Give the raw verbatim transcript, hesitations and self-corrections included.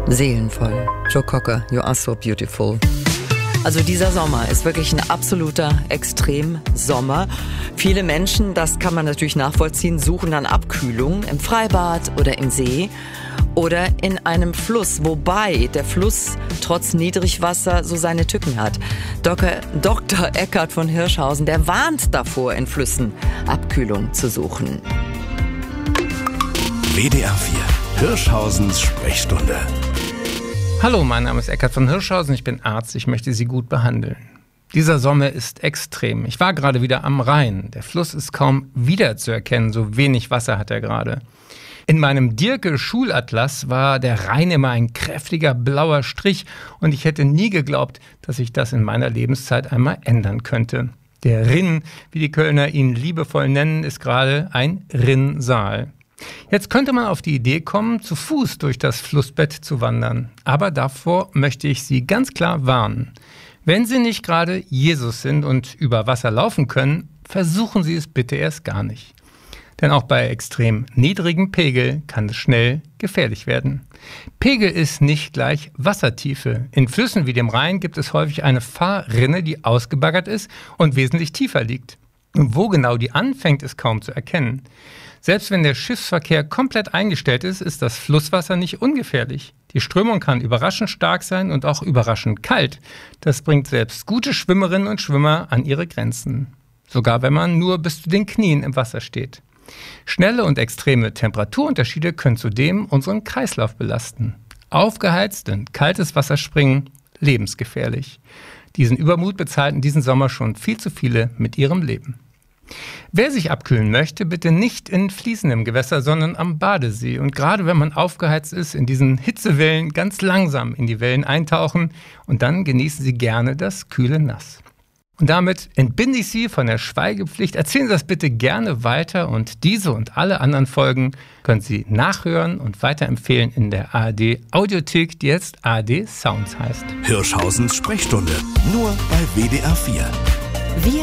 Seelenvoll. Joe Cocker, You Are So Beautiful. Also dieser Sommer ist wirklich ein absoluter Extremsommer. Viele Menschen, das kann man natürlich nachvollziehen, suchen dann Abkühlung im Freibad oder im See oder in einem Fluss, wobei der Fluss trotz Niedrigwasser so seine Tücken hat. Doktor Doktor Eckhard von Hirschhausen, der warnt davor, in Flüssen Abkühlung zu suchen. W D R vier, Hirschhausens Sprechstunde. Hallo, mein Name ist Eckhard von Hirschhausen, ich bin Arzt, ich möchte Sie gut behandeln. Dieser Sommer ist extrem. Ich war gerade wieder am Rhein. Der Fluss ist kaum wiederzuerkennen, so wenig Wasser hat er gerade. In meinem Dierke-Schulatlas war der Rhein immer ein kräftiger blauer Strich und ich hätte nie geglaubt, dass sich das in meiner Lebenszeit einmal ändern könnte. Der Rinn, wie die Kölner ihn liebevoll nennen, ist gerade ein Rinnsal. Jetzt könnte man auf die Idee kommen, zu Fuß durch das Flussbett zu wandern. Aber davor möchte ich Sie ganz klar warnen. Wenn Sie nicht gerade Jesus sind und über Wasser laufen können, versuchen Sie es bitte erst gar nicht. Denn auch bei extrem niedrigem Pegel kann es schnell gefährlich werden. Pegel ist nicht gleich Wassertiefe. In Flüssen wie dem Rhein gibt es häufig eine Fahrrinne, die ausgebaggert ist und wesentlich tiefer liegt. Und wo genau die anfängt, ist kaum zu erkennen. Selbst wenn der Schiffsverkehr komplett eingestellt ist, ist das Flusswasser nicht ungefährlich. Die Strömung kann überraschend stark sein und auch überraschend kalt. Das bringt selbst gute Schwimmerinnen und Schwimmer an ihre Grenzen. Sogar wenn man nur bis zu den Knien im Wasser steht. Schnelle und extreme Temperaturunterschiede können zudem unseren Kreislauf belasten. Aufgeheizt in kaltes Wasser springen, lebensgefährlich. Diesen Übermut bezahlten diesen Sommer schon viel zu viele mit ihrem Leben. Wer sich abkühlen möchte, bitte nicht in fließendem Gewässer, sondern am Badesee. Und gerade wenn man aufgeheizt ist, in diesen Hitzewellen ganz langsam in die Wellen eintauchen und dann genießen Sie gerne das kühle Nass. Und damit entbinde ich Sie von der Schweigepflicht. Erzählen Sie das bitte gerne weiter und diese und alle anderen Folgen können Sie nachhören und weiterempfehlen in der A R D Audiothek, die jetzt A R D Sounds heißt. Hirschhausens Sprechstunde, nur bei W D R vier. Wir